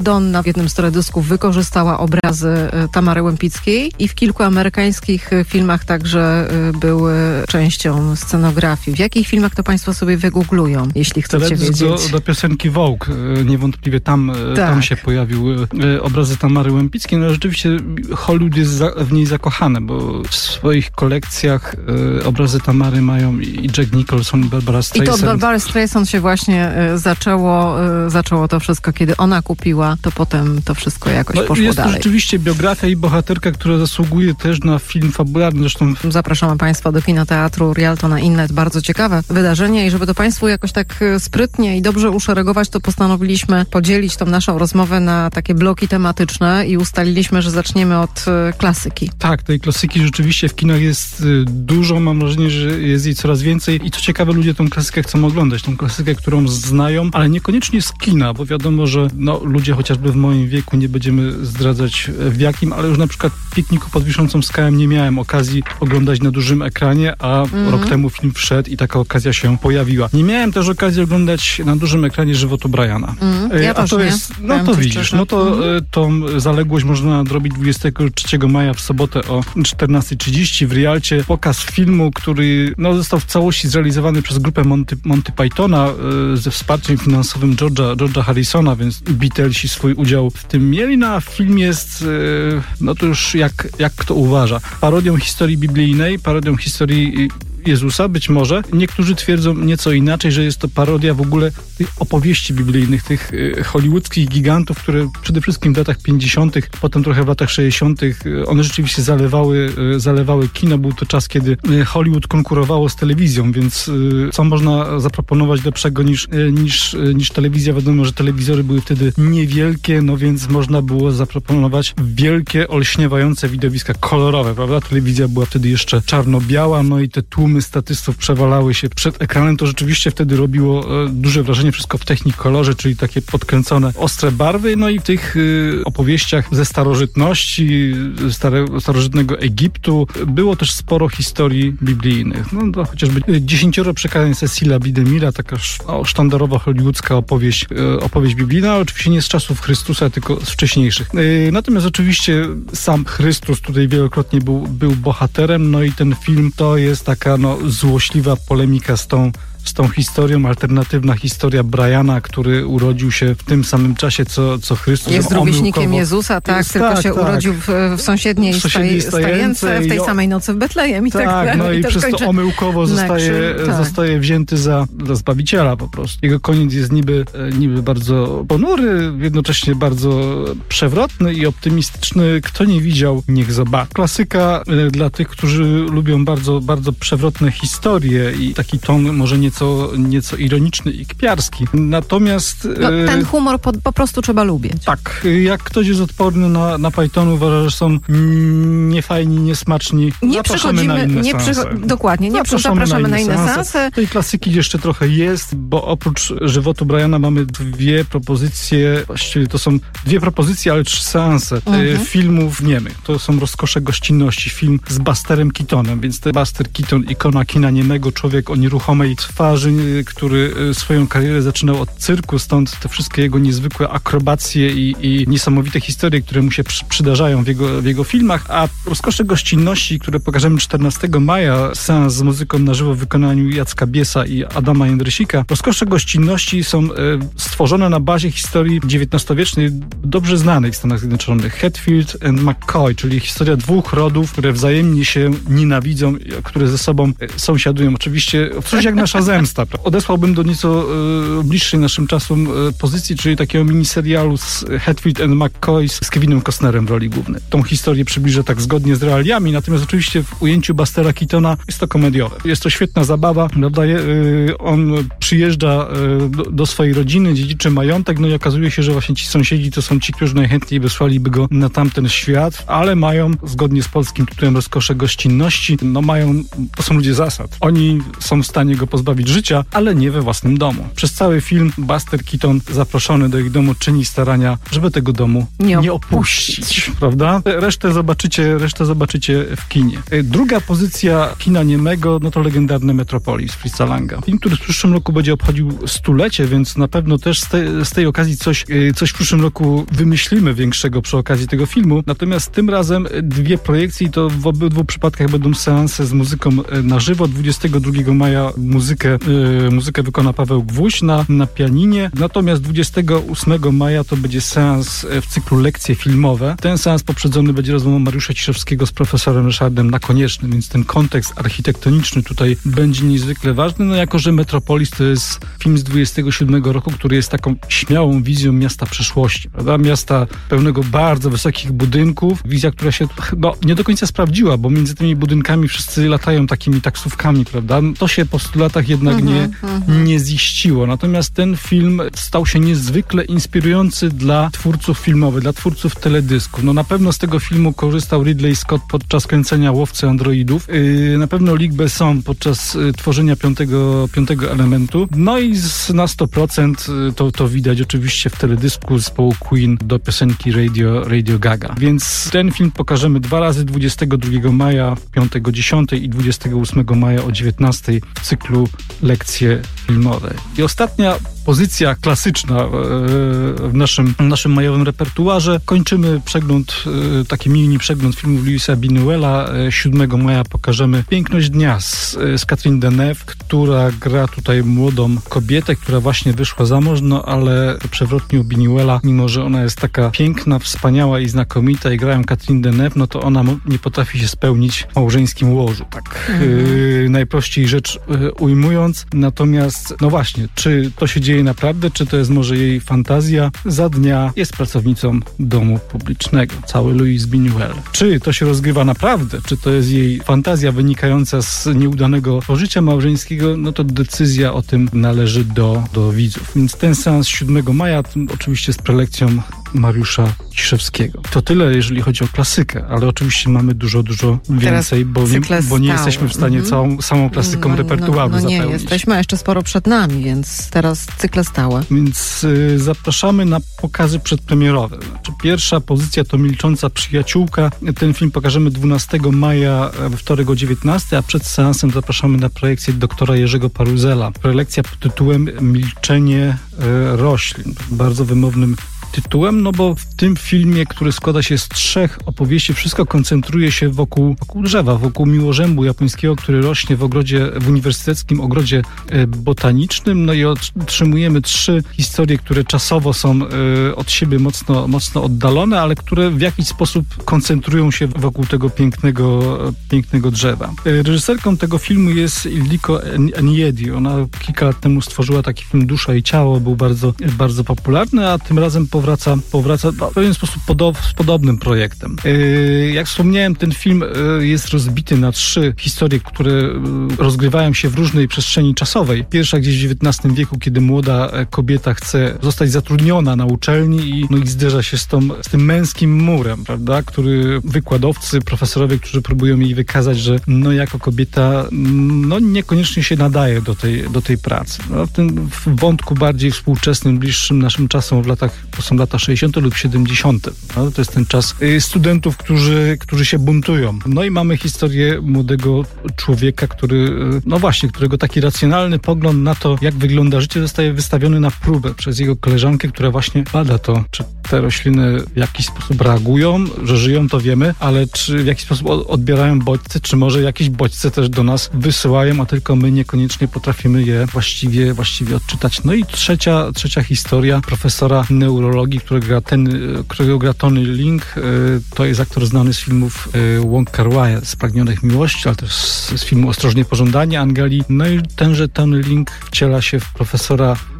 Donna w jednym z teledysków wykorzystała obrazy Tamary Łempickiej i w kilku amerykańskich filmach także były częścią scenografii. W jakich filmach to państwo sobie wygooglują, jeśli chcecie wiedzieć? Do piosenki Vogue. Niewątpliwie tam się pojawiły obrazy Tamary Łempickiej. No rzeczywiście Hollywood jest w niej zakochany, bo w swoich kolekcjach obrazy Tamary mają i Jack Nicholson, i Barbara Streisand. I to od Barbary Streisand się właśnie zaczęło to wszystko. Kiedy ona kupiła, to potem to wszystko jakoś poszło dalej. Jest to rzeczywiście biografia i bohaterka, która zasługuje też na film fabularny. Zresztą zapraszamy państwa do Kinoteatru Rialto na inne bardzo ciekawe wydarzenie i żeby to państwu jakoś tak sprytnie i dobrze uszeregować, to postanowiliśmy podzielić tą naszą rozmowę na takie bloki tematyczne i ustaliliśmy, że zaczniemy od klasyki. Tak, tej klasyki rzeczywiście w kinach jest dużo. Mam wrażenie, że jest jej coraz więcej i co ciekawe, ludzie tą klasykę chcą oglądać. Tą klasykę, którą znają, ale niekoniecznie z kina, bo wiadomo, że ludzie chociażby w moim wieku, nie będziemy zdradzać w jakim, ale już na przykład Pikniku pod Wiszącą Skałą nie miałem okazji oglądać na dużym ekranie, a rok temu film wszedł i taka okazja się pojawiła. Nie miałem też okazji oglądać na dużym ekranie Żywotu Briana. Ja a to nie. jest, to widzisz, tą zaległość można nadrobić 23 maja w sobotę o 14:30 w Rialcie. Pokaz filmu, który został w całości zrealizowany przez grupę Monty Pythona ze wsparciem finansowym George'a Harrisona, więc Beatlesi swój udział w tym mieli. A film jest, to już jak kto uważa, parodią historii biblijnej, parodią historii Jezusa, być może. Niektórzy twierdzą nieco inaczej, że jest to parodia w ogóle tych opowieści biblijnych, tych hollywoodzkich gigantów, które przede wszystkim w latach 50., potem trochę w latach 60., one rzeczywiście zalewały kino. Był to czas, kiedy Hollywood konkurowało z telewizją, więc co można zaproponować lepszego niż telewizja? Wiadomo, że telewizory były wtedy niewielkie, więc można było zaproponować wielkie, olśniewające widowiska kolorowe, prawda? Telewizja była wtedy jeszcze czarno-biała, i te tłumy statystów przewalały się przed ekranem. To rzeczywiście wtedy robiło duże wrażenie. Wszystko w technikolorze, czyli takie podkręcone, ostre barwy. I w tych opowieściach ze starożytności, starożytnego Egiptu było też sporo historii biblijnych. To chociażby 10 przykazań Cecila B. DeMille, taka sztandarowa hollywoodzka opowieść biblijna, ale oczywiście nie z czasów Chrystusa, tylko z wcześniejszych. Natomiast oczywiście sam Chrystus tutaj wielokrotnie był bohaterem, i ten film to jest taka złośliwa polemika z tą historią, alternatywna historia Briana, który urodził się w tym samym czasie, co Chrystus. Jest rówieśnikiem Jezusa, tylko się urodził w sąsiedniej stajence, w tej samej nocy w Betlejem i tak dalej. I przez to omyłkowo zostaje wzięty za Zbawiciela po prostu. Jego koniec jest niby bardzo ponury, jednocześnie bardzo przewrotny i optymistyczny. Kto nie widział, niech zobaczy. Klasyka dla tych, którzy lubią bardzo, bardzo przewrotne historie i taki ton może nieco ironiczny i kpiarski. Natomiast ten humor po prostu trzeba lubić. Tak. Jak ktoś jest odporny na Pythonu, uważa, że są niefajni, niesmaczni, zapraszamy na inne seanse. Dokładnie. Zapraszamy na inne seanse. Tej klasyki jeszcze trochę jest, bo oprócz Żywotu Briana mamy dwie propozycje, właściwie to są dwie propozycje, ale 3 seanse filmów niemych. To są Rozkosze gościnności. Film z Busterem Keatonem, więc to Buster Keaton, ikona kina niemego, człowiek o nieruchomej twarzy, który swoją karierę zaczynał od cyrku, stąd te wszystkie jego niezwykłe akrobacje i niesamowite historie, które mu się przydarzają w jego filmach, a Rozkosze gościnności, które pokażemy 14 maja, seans z muzyką na żywo w wykonaniu Jacka Biesa i Adama Jędrysika. Rozkosze gościnności są stworzone na bazie historii XIX-wiecznej, dobrze znanej w Stanach Zjednoczonych. Hatfield and McCoy, czyli historia 2 rodów, które wzajemnie się nienawidzą, które ze sobą sąsiadują. Oczywiście coś jak nasza zemsta. Odesłałbym do nieco bliższej naszym czasom pozycji, czyli takiego miniserialu z Hatfield and McCoy z Kevinem Costnerem w roli głównej. Tą historię przybliżę tak zgodnie z realiami, natomiast oczywiście w ujęciu Bustera Keatona jest to komediowe. Jest to świetna zabawa. On przyjeżdża do swojej rodziny, dziedziczy majątek, i okazuje się, że właśnie ci sąsiedzi to są ci, którzy najchętniej wysłaliby go na tamten świat, ale mają, zgodnie z polskim tytułem Rozkosze gościnności, to są ludzie zasad. Oni są w stanie go pozbawić pozbawić życia, ale nie we własnym domu. Przez cały film Buster Keaton zaproszony do ich domu czyni starania, żeby tego domu nie opuścić, prawda? Resztę zobaczycie w kinie. Druga pozycja kina niemego, no to legendarny Metropolis Fritza Langa. Film, który w przyszłym roku będzie obchodził stulecie, więc na pewno też z tej okazji coś w przyszłym roku wymyślimy większego przy okazji tego filmu. Natomiast tym razem dwie projekcje i to w obydwu przypadkach będą seanse z muzyką na żywo. 22 maja muzykę wykona Paweł Gwóźdź na pianinie. Natomiast 28 maja to będzie seans w cyklu Lekcje filmowe. Ten seans poprzedzony będzie rozmową Mariusza Ciszewskiego z profesorem Ryszardem Nakoniecznym, więc ten kontekst architektoniczny tutaj będzie niezwykle ważny. No jako, że Metropolis to jest film z 27 roku, który jest taką śmiałą wizją miasta przyszłości, prawda? Miasta pełnego bardzo wysokich budynków. Wizja, która się nie do końca sprawdziła, bo między tymi budynkami wszyscy latają takimi taksówkami, prawda? To się po 100 latach jednak nie ziściło. Natomiast ten film stał się niezwykle inspirujący dla twórców filmowych, dla twórców teledysków. No na pewno z tego filmu korzystał Ridley Scott podczas kręcenia Łowcy Androidów. Na pewno Luc Besson podczas tworzenia piątego elementu. No i na 100% to widać oczywiście w teledysku zespołu Queen do piosenki Radio Gaga. Więc ten film pokażemy dwa razy, 22 maja, 5:10 i 28 maja o 19 w cyklu Lekcje filmowe. I ostatnia pozycja klasyczna w naszym majowym repertuarze. Kończymy taki mini przegląd filmów Louisa Buñuela. 7 maja pokażemy Piękność dnia z Catherine Deneuve, która gra tutaj młodą kobietę, która właśnie wyszła za mąż, no ale przewrotnie u Buñuela, mimo że ona jest taka piękna, wspaniała i znakomita i grają Catherine Deneuve, no to ona nie potrafi się spełnić w małżeńskim łożu. Tak najprościej rzecz ujmując. Natomiast, no właśnie, czy to się dzieje naprawdę, czy to jest może jej fantazja? Za dnia jest pracownicą domu publicznego. Cały Louis Buñuel. Czy to się rozgrywa naprawdę? Czy to jest jej fantazja wynikająca z nieudanego pożycia małżeńskiego? No to decyzja o tym należy do widzów. Więc ten seans 7 maja, oczywiście z prelekcją Mariusza Ciszewskiego. To tyle, jeżeli chodzi o klasykę, ale oczywiście mamy dużo więcej, bo nie jesteśmy w stanie samą klasyką repertuaru zapełnić. Nie jesteśmy, a jeszcze sporo przed nami, więc teraz cykle stałe. Więc zapraszamy na pokazy przedpremierowe. Znaczy, pierwsza pozycja to Milcząca przyjaciółka. Ten film pokażemy 12 maja, we wtorek o 19, a przed seansem zapraszamy na projekcję doktora Jerzego Paruzela. Prelekcja pod tytułem Milczenie roślin. Bardzo wymownym tytułem, no bo w tym filmie, który składa się z 3 opowieści, wszystko koncentruje się wokół drzewa, wokół miłożębu japońskiego, który rośnie w uniwersyteckim ogrodzie botanicznym, no i otrzymujemy 3 historie, które czasowo są od siebie mocno oddalone, ale które w jakiś sposób koncentrują się wokół tego pięknego drzewa. Reżyserką tego filmu jest Ildiko Enyedi. Ona kilka lat temu stworzyła taki film Dusza i ciało, był bardzo, bardzo popularny, a tym razem powraca w pewien sposób z podobnym projektem. Jak wspomniałem, ten film jest rozbity na 3 historie, które rozgrywają się w różnej przestrzeni czasowej. Pierwsza gdzieś w XIX wieku, kiedy młoda kobieta chce zostać zatrudniona na uczelni i zderza się z tym męskim murem, prawda, który wykładowcy, profesorowie, którzy próbują jej wykazać, że jako kobieta niekoniecznie się nadaje do tej pracy. No, w tym wątku bardziej współczesnym, bliższym naszym czasom to są lata 60. lub 70. No, to jest ten czas studentów, którzy się buntują. No i mamy historię młodego człowieka, którego taki racjonalny pogląd na to, jak wygląda życie, zostaje wystawiony na próbę przez jego koleżankę, która właśnie bada to, czy te rośliny w jakiś sposób reagują, że żyją, to wiemy, ale czy w jakiś sposób odbierają bodźce, czy może jakieś bodźce też do nas wysyłają, a tylko my niekoniecznie potrafimy je właściwie odczytać. No i trzecia historia profesora neurologii, którego gra Tony Leung. To jest aktor znany z filmów Wong Kar-wai, Spragnionych miłości, ale też z filmu Ostrożnie pożądani Ang Lee. No i tenże Tony Leung wciela się w profesora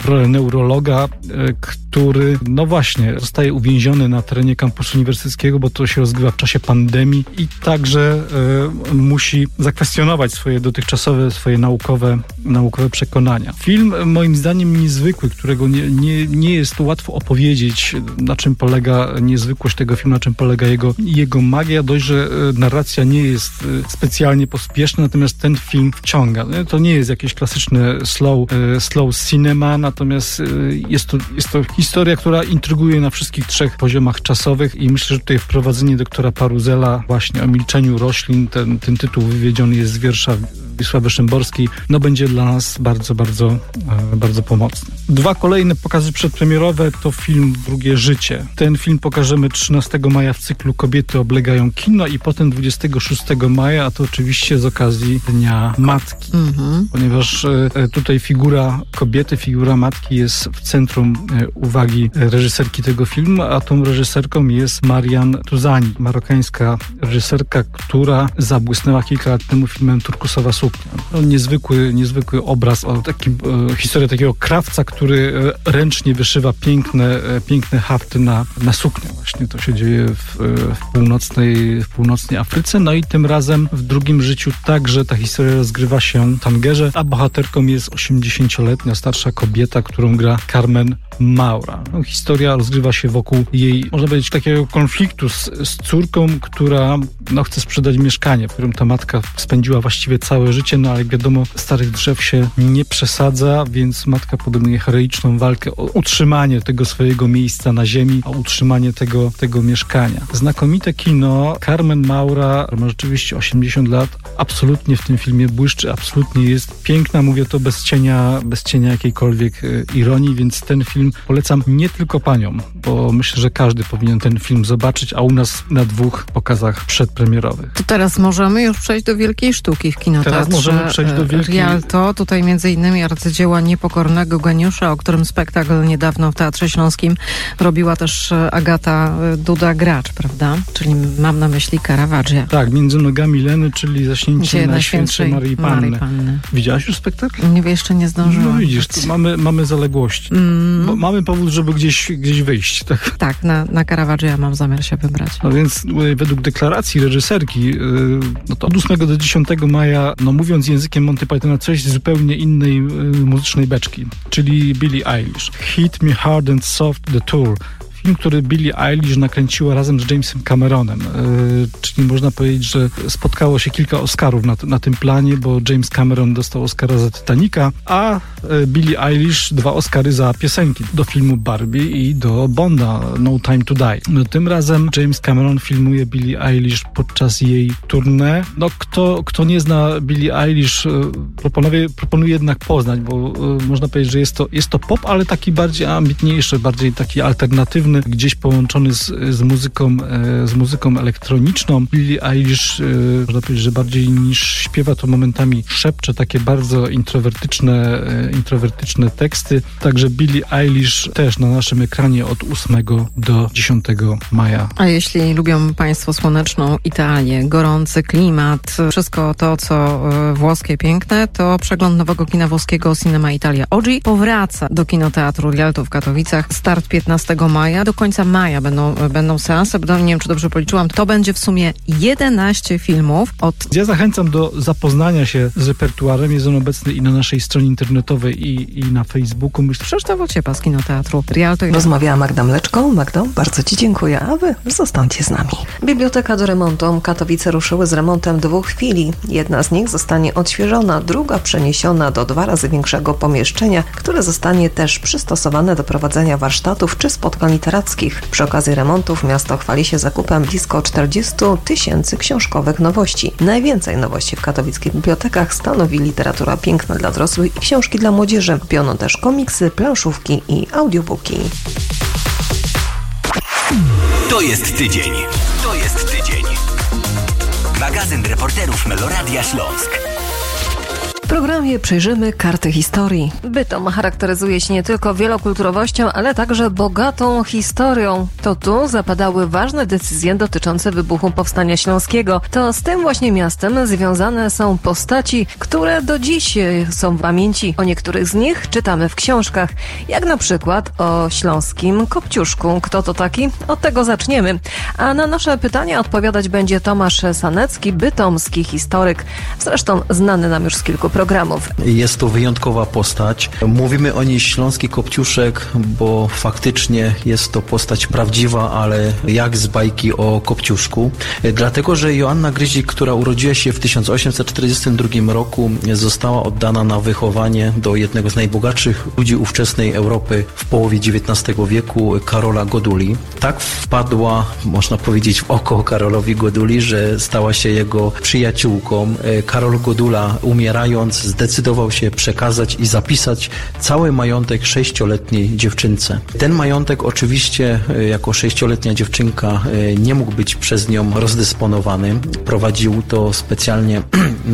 rolę neurologa, który no właśnie zostaje uwięziony na terenie kampusu uniwersyteckiego, bo to się rozgrywa w czasie pandemii i także musi zakwestionować swoje dotychczasowe, swoje naukowe przekonania. Film moim zdaniem niezwykły, którego nie jest łatwo opowiedzieć, na czym polega niezwykłość tego filmu, na czym polega jego magia. Dość, że narracja nie jest specjalnie pospieszna, natomiast ten film wciąga. To nie jest jakieś klasyczne slow cinema, natomiast jest to historia, która intryguje na wszystkich 3 poziomach czasowych i myślę, że tutaj wprowadzenie doktora Paruzela właśnie o milczeniu roślin, ten tytuł wywiedziony jest z wiersza Wisławy Szymborskiej, no będzie dla nas bardzo, bardzo, bardzo pomocny. 2 kolejne pokazy przedpremierowe to film Drugie życie. Ten film pokażemy 13 maja w cyklu Kobiety oblegają kino i potem 26 maja, a to oczywiście z okazji Dnia Matki. Ponieważ tutaj figura kobiety, figura matki jest w centrum uwagi reżyserki tego filmu, a tą reżyserką jest Marian Tuzani, marokańska reżyserka, która zabłysnęła kilka lat temu filmem Turkusowa suknia. No, niezwykły obraz, historia takiego krawca, który ręcznie wyszywa piękne hafty na suknię. Właśnie to się dzieje w północnej Afryce. No i tym razem w Drugim życiu także ta historia rozgrywa się w Tangerze, a bohaterką jest 80-letnia starsza kobieta, którą gra Carmen Maura. No, historia rozgrywa się wokół jej, można powiedzieć, takiego konfliktu z córką, która chce sprzedać mieszkanie, w którym ta matka spędziła właściwie całe życie, no ale jak wiadomo, starych drzew się nie przesadza, więc matka podejmuje heroiczną walkę o utrzymanie tego swojego miejsca na ziemi, o utrzymanie tego mieszkania. Znakomite kino. Carmen Maura ma rzeczywiście 80 lat, absolutnie w tym filmie błyszczy, absolutnie jest piękna, mówię to bez cienia jakiejkolwiek ironii, więc ten film polecam nie tylko paniom, bo myślę, że każdy powinien ten film zobaczyć, a u nas na 2 pokazach przedpremierowych. To teraz możemy już przejść do wielkiej sztuki w kinoteatrze. Teraz możemy przejść do wielkiej... Rialto. Tutaj między innymi arcydzieła Niepokornego Geniusza, o którym spektakl niedawno w Teatrze Śląskim robiła też Agata Duda-Gracz, prawda? Czyli mam na myśli Caravaggia. Tak, Między nogami Leny, czyli Zaśnięcie Najświętszej Maryi Panny. Widziałaś już spektakl? Nie, jeszcze nie zdążyłam. No widzisz, mamy zaległości. Bo mamy powód, żeby gdzieś wyjść. Tak, na Caravaggia mam zamiar się wybrać. No więc według deklaracji reżyserki, no to od 8 do 10 maja, no mówiąc językiem Monty Pythona, coś z zupełnie innej muzycznej beczki, czyli Billie Eilish. Hit Me Hard and Soft, The Tour. Film, który Billie Eilish nakręciła razem z Jamesem Cameronem. Czyli można powiedzieć, że spotkało się kilka Oscarów na tym planie, bo James Cameron dostał Oscara za Titanica, a Billie Eilish 2 Oscary za piosenki do filmu Barbie i do Bonda No Time to Die. No, tym razem James Cameron filmuje Billie Eilish podczas jej tournée. No kto nie zna Billie Eilish, proponuję jednak poznać, bo można powiedzieć, że jest to pop, ale taki bardziej ambitniejszy, bardziej taki alternatywny, gdzieś połączony z muzyką elektroniczną. Billie Eilish, można powiedzieć, że bardziej niż śpiewa, to momentami szepcze takie bardzo introwertyczne teksty. Także Billie Eilish też na naszym ekranie od 8 do 10 maja. A jeśli lubią Państwo słoneczną Italię, gorący klimat, wszystko to, co włoskie piękne, to przegląd nowego kina włoskiego Cinema Italia OG powraca do kinoteatru Rialto w Katowicach. Start 15 maja. Do końca maja będą seanse. Nie wiem, czy dobrze policzyłam. To będzie w sumie 11 filmów. Ja zachęcam do zapoznania się z repertuarem. Jest on obecny i na naszej stronie internetowej i na Facebooku. Krzysztof Ociepa z kinoteatru Rialto. Rozmawiała Magda Mleczko. Magdo, bardzo Ci dziękuję, a Wy zostańcie z nami. Biblioteka do remontu. Katowice ruszyły z remontem 2 filii. Jedna z nich zostanie odświeżona, druga przeniesiona do 2 razy większego pomieszczenia, które zostanie też przystosowane do prowadzenia warsztatów czy spotkań literackich. Przy okazji remontów miasto chwali się zakupem blisko 40 000 książkowych nowości. Najwięcej nowości w katowickich bibliotekach stanowi literatura piękna dla dorosłych i książki dla młodzieży. Kupiono też komiksy, planszówki i audiobooki. To jest tydzień. Magazyn reporterów Meloradia Śląsk. programie przyjrzymy karty historii. Bytom charakteryzuje się nie tylko wielokulturowością, ale także bogatą historią. To tu zapadały ważne decyzje dotyczące wybuchu Powstania Śląskiego. To z tym właśnie miastem związane są postaci, które do dziś są w pamięci. O niektórych z nich czytamy w książkach, jak na przykład o śląskim Kopciuszku. Kto to taki? Od tego zaczniemy. A na nasze pytania odpowiadać będzie Tomasz Sanecki, bytomski historyk, zresztą znany nam już z kilku programów. Jest to wyjątkowa postać. Mówimy o niej Śląski Kopciuszek, bo faktycznie jest to postać prawdziwa, ale jak z bajki o Kopciuszku. Dlatego, że Joanna Gryzik, która urodziła się w 1842 roku, została oddana na wychowanie do jednego z najbogatszych ludzi ówczesnej Europy w połowie XIX wieku, Karola Goduli. Tak wpadła, można powiedzieć, w oko Karolowi Goduli, że stała się jego przyjaciółką. Karol Godula, umierając, zdecydował się przekazać i zapisać cały majątek 6-letniej dziewczynce. Ten majątek oczywiście jako 6-letnia dziewczynka nie mógł być przez nią rozdysponowany. Prowadził to specjalnie,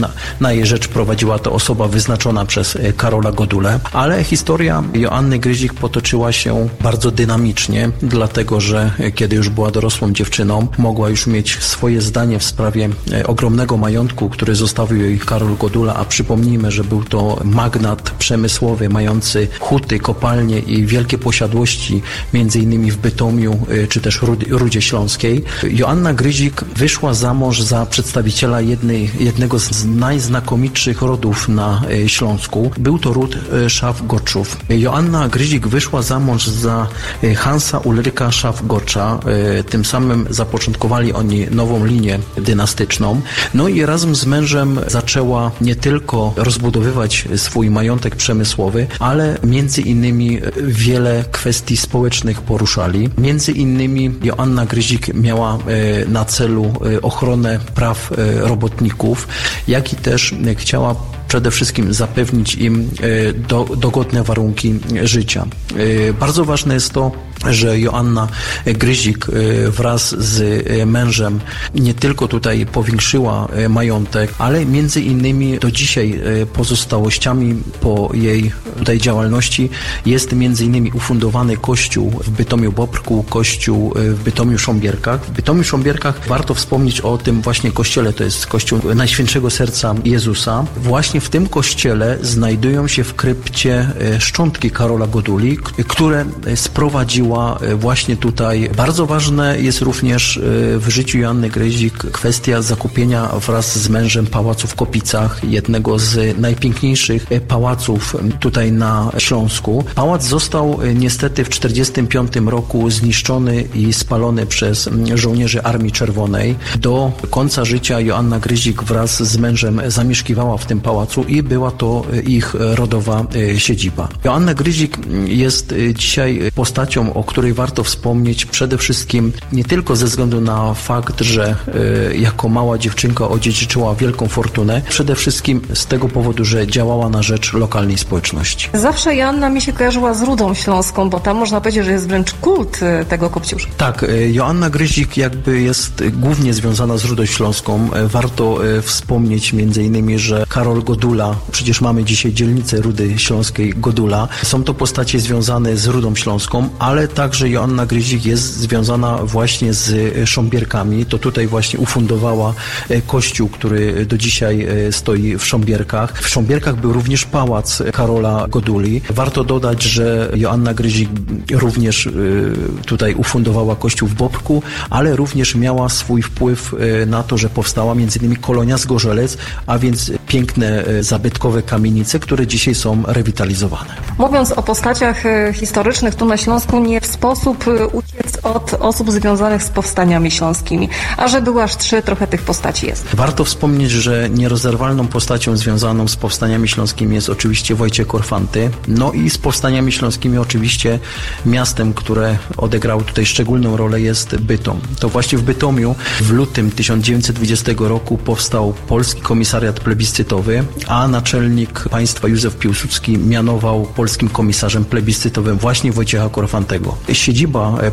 na jej rzecz prowadziła to osoba wyznaczona przez Karola Godulę, ale historia Joanny Gryzik potoczyła się bardzo dynamicznie, dlatego że kiedy już była dorosłą dziewczyną, mogła już mieć swoje zdanie w sprawie ogromnego majątku, który zostawił jej Karol Godula, a przypomnijmy, że był to magnat przemysłowy, mający huty, kopalnie i wielkie posiadłości, między innymi w Bytomiu, czy też Rudzie Śląskiej. Joanna Gryzik wyszła za mąż za przedstawiciela jednego z najznakomitszych rodów na Śląsku. Był to ród Szafgoczów. Joanna Gryzik wyszła za mąż za Hansa Ulryka Szafgocza. Tym samym zapoczątkowali oni nową linię dynastyczną. No i razem z mężem zaczęła nie tylko rozbudowywać swój majątek przemysłowy, ale między innymi wiele kwestii społecznych poruszali. Między innymi Joanna Gryzik miała na celu ochronę praw robotników, jak i też chciała przede wszystkim zapewnić im dogodne warunki życia. Bardzo ważne jest to, że Joanna Gryzik wraz z mężem nie tylko tutaj powiększyła majątek, ale między innymi do dzisiaj pozostałościami po jej tutaj działalności jest między innymi ufundowany kościół w Bytomiu Bobrku, kościół w Bytomiu Sząbierkach. W Bytomiu Sząbierkach warto wspomnieć o tym właśnie kościele, to jest kościół Najświętszego Serca Jezusa. Właśnie w tym kościele znajdują się w krypcie szczątki Karola Goduli, które sprowadziła właśnie tutaj. Bardzo ważne jest również w życiu Joanny Gryzik kwestia zakupienia wraz z mężem pałacu w Kopicach, jednego z najpiękniejszych pałaców tutaj na Śląsku. Pałac został niestety w 1945 roku zniszczony i spalony przez żołnierzy Armii Czerwonej. Do końca życia Joanna Gryzik wraz z mężem zamieszkiwała w tym pałacu i była to ich rodowa siedziba. Joanna Gryzik jest dzisiaj postacią, o której warto wspomnieć przede wszystkim nie tylko ze względu na fakt, że jako mała dziewczynka odziedziczyła wielką fortunę, przede wszystkim z tego powodu, że działała na rzecz lokalnej społeczności. Zawsze Joanna mi się kojarzyła z Rudą Śląską, bo tam można powiedzieć, że jest wręcz kult tego Kopciuszka. Tak, Joanna Gryzik jakby jest głównie związana z Rudą Śląską. Warto wspomnieć między innymi, że Karol Godula, przecież mamy dzisiaj dzielnicę Rudy Śląskiej Godula, są to postacie związane z Rudą Śląską, ale także Joanna Gryzik jest związana właśnie z Sząbierkami. To tutaj właśnie ufundowała kościół, który do dzisiaj stoi w Sząbierkach. W Sząbierkach był również pałac Karola Goduli. Warto dodać, że Joanna Gryzik również tutaj ufundowała kościół w Bobrku, ale również miała swój wpływ na to, że powstała m.in. kolonia Zgorzelec, a więc piękne, zabytkowe kamienice, które dzisiaj są rewitalizowane. Mówiąc o postaciach historycznych tu na Śląsku, nie w sposób uciec od osób związanych z powstaniami śląskimi. A że było aż 3, trochę tych postaci jest. Warto wspomnieć, że nierozerwalną postacią związaną z powstaniami śląskimi jest oczywiście Wojciech Korfanty. No i z powstaniami śląskimi oczywiście miastem, które odegrało tutaj szczególną rolę, jest Bytom. To właśnie w Bytomiu w lutym 1920 roku powstał Polski Komisariat Plebiscytowy, a naczelnik państwa Józef Piłsudski mianował polskim komisarzem plebiscytowym właśnie Wojciecha Korfantego. Siedziba Polskiego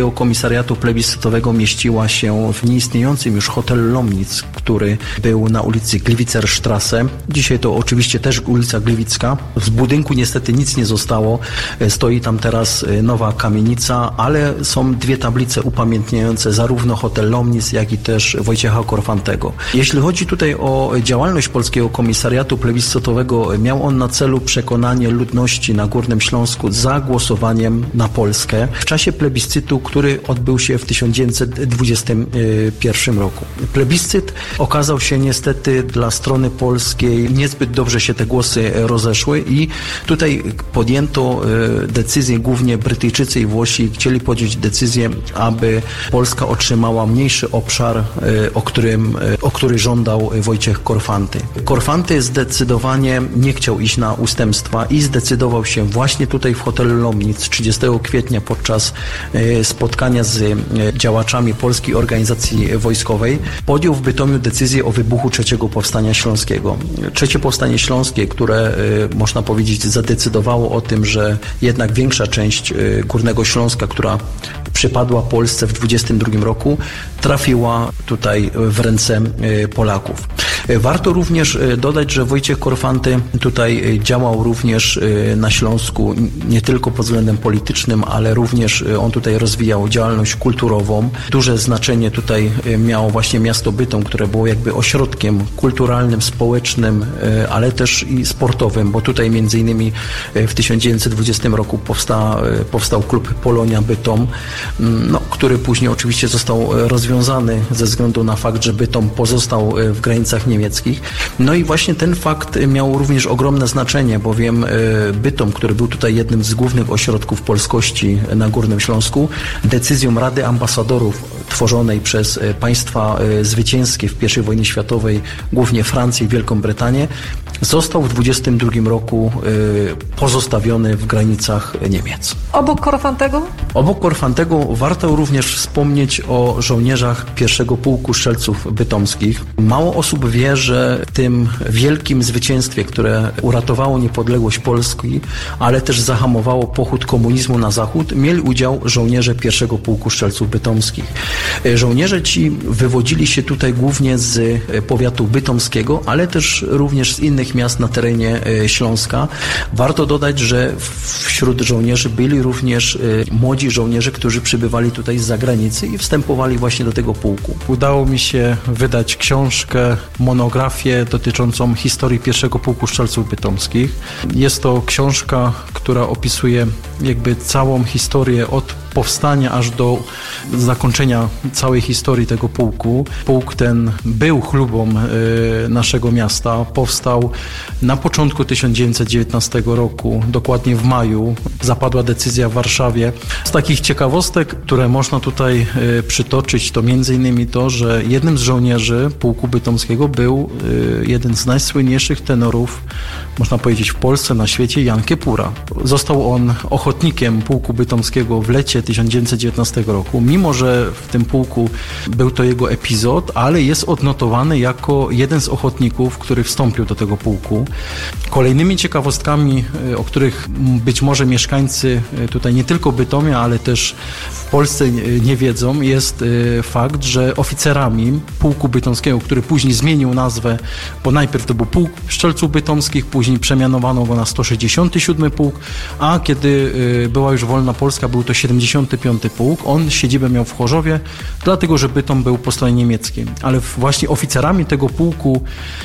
Polskiego Komisariatu Plebiscytowego mieściła się w nieistniejącym już hotel Lomnic, który był na ulicy Gliwicerstrasse. Dzisiaj to oczywiście też ulica Gliwicka. Z budynku niestety nic nie zostało. Stoi tam teraz nowa kamienica, ale są dwie tablice upamiętniające zarówno hotel Lomnic, jak i też Wojciecha Korfantego. Jeśli chodzi tutaj o działalność Polskiego Komisariatu Plebiscytowego, miał on na celu przekonanie ludności na Górnym Śląsku za głosowaniem na Polskę w czasie plebiscytu, który odbył się w 1921 roku. Plebiscyt okazał się niestety dla strony polskiej, niezbyt dobrze się te głosy rozeszły i tutaj podjęto decyzję, głównie Brytyjczycy i Włosi chcieli podjąć decyzję, aby Polska otrzymała mniejszy obszar, o który żądał Wojciech Korfanty. Korfanty zdecydowanie nie chciał iść na ustępstwa i zdecydował się właśnie tutaj w hotelu Lomnic 30 kwietnia podczas spotkania z działaczami Polskiej Organizacji Wojskowej. Podjął w Bytomiu decyzję o wybuchu III Powstania Śląskiego. Trzecie Powstanie Śląskie, które można powiedzieć zadecydowało o tym, że jednak większa część Górnego Śląska, która przypadła Polsce w 1922 roku, trafiła tutaj w ręce Polaków. Warto również dodać, że Wojciech Korfanty tutaj działał również na Śląsku nie tylko pod względem politycznym, ale również on tutaj rozwijał działalność kulturową. Duże znaczenie tutaj miało właśnie miasto Bytom, które było jakby ośrodkiem kulturalnym, społecznym, ale też i sportowym, bo tutaj między innymi w 1920 roku powstał klub Polonia Bytom, który później oczywiście został rozwiązany ze względu na fakt, że Bytom pozostał w granicach niemieckich. No i właśnie ten fakt miał również ogromne znaczenie, bowiem Bytom, który był tutaj jednym z głównych ośrodków polskości na Górnym Śląsku, decyzją Rady Ambasadorów tworzonej przez państwa zwycięskie w I wojnie światowej, głównie Francję i Wielką Brytanię, został w 1922 roku pozostawiony w granicach Niemiec. Obok Korfantego? Obok Korfantego warto również wspomnieć o żołnierzach I Pułku Strzelców Bytomskich. Mało osób wie, że w tym wielkim zwycięstwie, które uratowało niepodległość Polski, ale też zahamowało pochód komunizmu na zachód, mieli udział żołnierze I Pułku Strzelców Bytomskich. Żołnierze ci wywodzili się tutaj głównie z powiatu bytomskiego, ale też również z innych miast na terenie Śląska. Warto dodać, że wśród żołnierzy byli również młodzi żołnierze, którzy przybywali tutaj z zagranicy i wstępowali właśnie do tego pułku. Udało mi się wydać książkę, monografię dotyczącą historii I Pułku Strzelców Bytomskich. Jest to książka, która opisuje jakby całą historię od powstania aż do zakończenia całej historii tego pułku. Pułk ten był chlubą naszego miasta. Powstał na początku 1919 roku, dokładnie w maju. Zapadła decyzja w Warszawie. Z takich ciekawostek, które można tutaj przytoczyć, to m.in. to, że jednym z żołnierzy Pułku Bytomskiego był jeden z najsłynniejszych tenorów, można powiedzieć, w Polsce, na świecie, Jan Kiepura. Został on ochotnikiem Pułku Bytomskiego w lecie 1919 roku, mimo że w tym pułku był to jego epizod, ale jest odnotowany jako jeden z ochotników, który wstąpił do tego pułku. Kolejnymi ciekawostkami, o których być może mieszkańcy tutaj nie tylko Bytomia, ale też w Polsce nie wiedzą, jest fakt, że oficerami Pułku Bytomskiego, który później zmienił nazwę, bo najpierw to był Pułk Strzelców Bytomskich, później przemianowano go na 167 Pułk, a kiedy była już wolna Polska, był to 75 Pułk. On siedzibę miał w Chorzowie, dlatego że Bytom był po stronie niemieckiej. Ale właśnie oficerami tego pułku,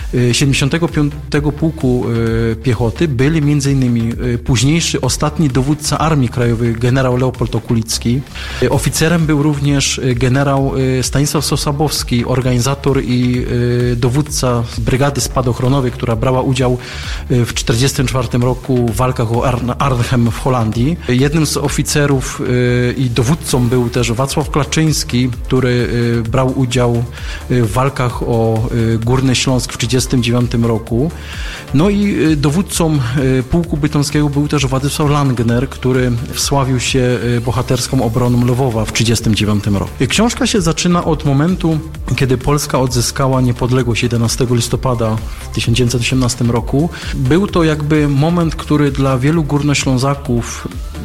75 Pułku Piechoty, byli m.in. późniejszy, ostatni dowódca Armii Krajowej, generał Leopold Okulicki. Oficerem był również generał Stanisław Sosabowski, organizator i dowódca Brygady Spadochronowej, która brała udział w 1944 roku w walkach o Arnhem w Holandii. Jednym z oficerów i dowódcą był też Wacław Klaczyński, który brał udział w walkach o Górny Śląsk w 1939 roku. No i dowódcą Pułku Bytomskiego był też Władysław Langner, który wsławił się bohaterską obroną Lwowa w 1939 roku. Książka się zaczyna od momentu, kiedy Polska odzyskała niepodległość 11 listopada w 1918 roku. Był to jakby moment, który dla wielu górnoślązaków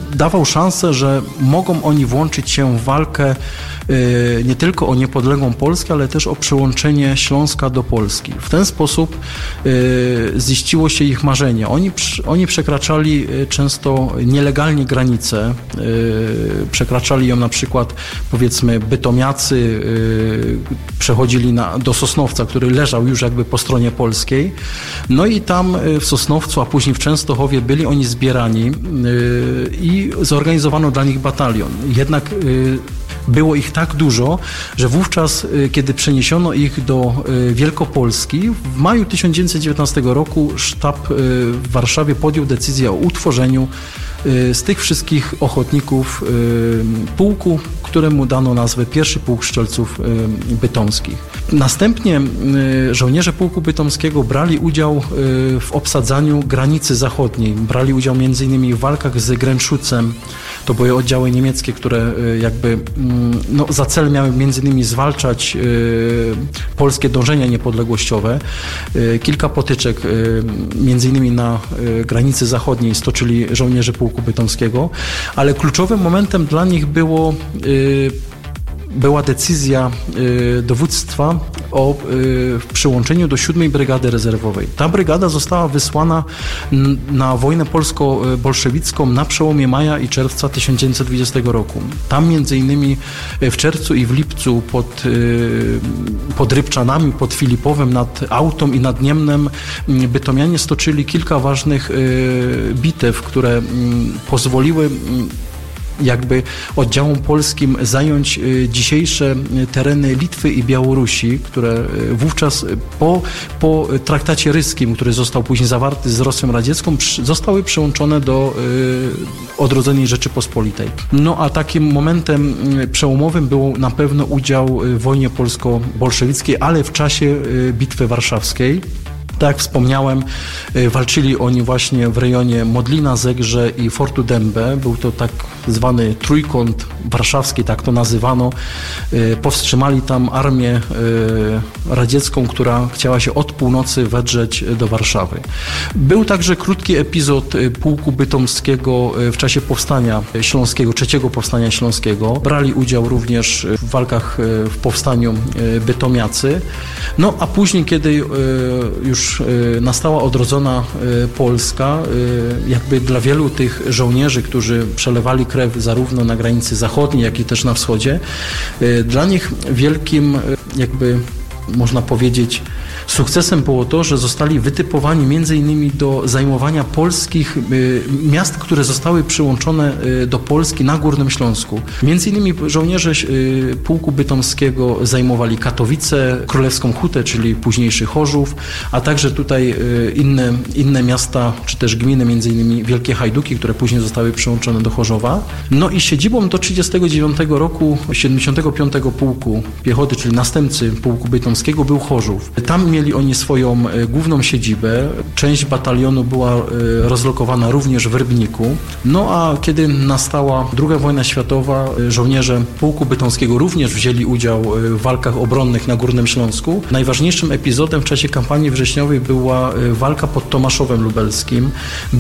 dawał szansę, że mogą oni włączyć się w walkę nie tylko o niepodległą Polskę, ale też o przyłączenie Śląska do Polski. W ten sposób ziściło się ich marzenie. Oni przekraczali często nielegalnie granice, przekraczali ją na przykład, powiedzmy, bytomiacy, przechodzili do Sosnowca, który leżał już jakby po stronie polskiej. No i tam w Sosnowcu, a później w Częstochowie byli oni zbierani i zorganizowano dla nich batalion. Jednak było ich tak dużo, że wówczas, kiedy przeniesiono ich do Wielkopolski, w maju 1919 roku sztab w Warszawie podjął decyzję o utworzeniu z tych wszystkich ochotników pułku, któremu dano nazwę Pierwszy Pułk Strzelców Bytomskich. Następnie żołnierze Pułku Bytomskiego brali udział w obsadzaniu granicy zachodniej. Brali udział m.in. w walkach z Gręszucem. To były oddziały niemieckie, które jakby za cel miały m.in. zwalczać polskie dążenia niepodległościowe. Kilka potyczek m.in. na granicy zachodniej stoczyli żołnierze Pułku Bytomskiego, ale kluczowym momentem dla nich była decyzja dowództwa o przyłączeniu do 7. Brygady Rezerwowej. Ta brygada została wysłana na wojnę polsko-bolszewicką na przełomie maja i czerwca 1920 roku. Tam między innymi w czerwcu i w lipcu pod Rybczanami, pod Filipowem, nad Autą i nad Niemnem bytomianie stoczyli kilka ważnych bitew, które pozwoliły jakby oddziałom polskim zająć dzisiejsze tereny Litwy i Białorusi, które wówczas po traktacie ryskim, który został później zawarty z Rosją Radziecką, zostały przyłączone do odrodzonej Rzeczypospolitej. No a takim momentem przełomowym był na pewno udział w wojnie polsko-bolszewickiej, ale w czasie Bitwy Warszawskiej. Tak jak wspomniałem, walczyli oni właśnie w rejonie Modlina, Zegrze i Fortu Dębę. Był to tak zwany trójkąt warszawski, tak to nazywano. Powstrzymali tam armię radziecką, która chciała się od północy wedrzeć do Warszawy. Był także krótki epizod Pułku Bytomskiego w czasie Powstania Śląskiego, III Powstania Śląskiego. Brali udział również w walkach w powstaniu bytomiacy. No a później, kiedy już nastała odrodzona Polska, jakby dla wielu tych żołnierzy, którzy przelewali krew zarówno na granicy zachodniej, jak i też na wschodzie, dla nich wielkim, jakby można powiedzieć, sukcesem było to, że zostali wytypowani między innymi do zajmowania polskich miast, które zostały przyłączone do Polski na Górnym Śląsku. Między innymi żołnierze Pułku Bytomskiego zajmowali Katowice, Królewską Hutę, czyli późniejszy Chorzów, a także tutaj inne miasta, czy też gminy, między innymi Wielkie Hajduki, które później zostały przyłączone do Chorzowa. No i siedzibą do 1939 roku 75. Pułku Piechoty, czyli następcy Pułku Bytomskiego, był Chorzów. Tam mieli oni swoją główną siedzibę. Część batalionu była rozlokowana również w Rybniku. No a kiedy nastała II wojna światowa, żołnierze Pułku Bytomskiego również wzięli udział w walkach obronnych na Górnym Śląsku. Najważniejszym epizodem w czasie kampanii wrześniowej była walka pod Tomaszowem Lubelskim.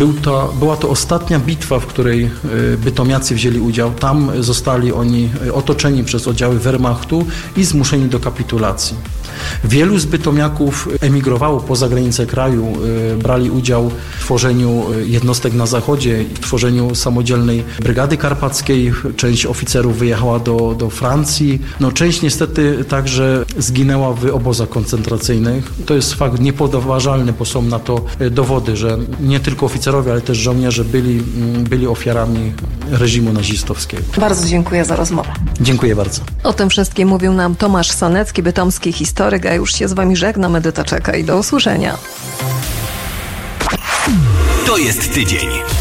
Była to ostatnia bitwa, w której bytomiacy wzięli udział. Tam zostali oni otoczeni przez oddziały Wehrmachtu i zmuszeni do kapitulacji. Wielu z bytomiaków emigrowało poza granice kraju, brali udział w tworzeniu jednostek na zachodzie, w tworzeniu samodzielnej Brygady Karpackiej. Część oficerów wyjechała do Francji. No, część niestety także zginęła w obozach koncentracyjnych. To jest fakt niepodważalny, bo są na to dowody, że nie tylko oficerowie, ale też żołnierze byli ofiarami reżimu nazistowskiego. Bardzo dziękuję za rozmowę. Dziękuję bardzo. O tym wszystkim mówił nam Tomasz Sonecki, bytomski historyk, a już się z Wami żegnam. Edyta czeka i do usłyszenia. To jest tydzień.